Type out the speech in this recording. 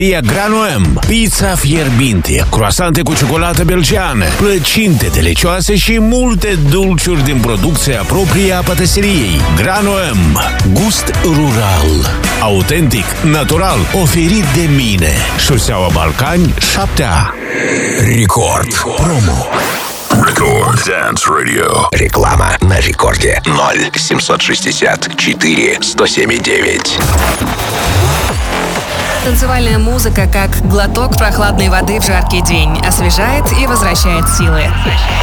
E Grano M, pizza fierbinte, croasante cu ciocolată belgiană, plăcinte delicioase și multe dulciuri din producția proprie a pătăseriei. Grano M, gust rural, autentic, natural, oferit de mine. Șoseaua Balcani 7A. Рекорд. Промо. Record Dance Radio. Реклама на рекорде 0764 107,9. Танцевальная музыка, как глоток прохладной воды в жаркий день, освежает и возвращает силы.